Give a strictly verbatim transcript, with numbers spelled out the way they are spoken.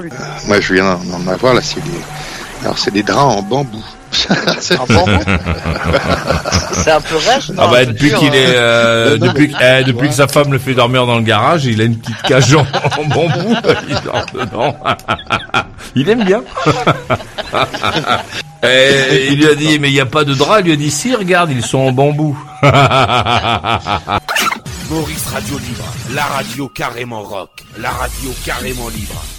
lutter. Euh, moi, je viens d'en avoir, là, c'est des... Alors, c'est des draps en bambou. C'est un bambou. C'est un peu rêche, non? Ah bah depuis dur, qu'il est, euh, non, depuis, mais, eh, depuis que sa femme le fait dormir dans le garage, il a une petite cage en, en bambou, il dort dedans. Il aime bien. Et il lui a dit, mais il n'y a pas de drap, il lui a dit, si, regarde, ils sont en bambou. Maurice Radio Libre, la radio carrément rock, la radio carrément libre.